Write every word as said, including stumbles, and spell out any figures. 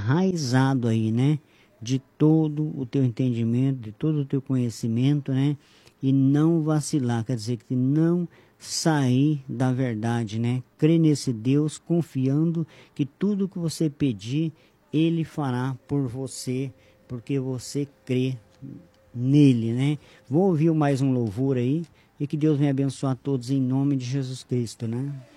enraizado aí, né? De todo o teu entendimento, de todo o teu conhecimento, né? E não vacilar, quer dizer que não sair da verdade, né? Crer nesse Deus, confiando que tudo que você pedir, Ele fará por você, porque você crê nele, né? Vou ouvir mais um louvor aí, e que Deus me abençoe a todos em nome de Jesus Cristo, né?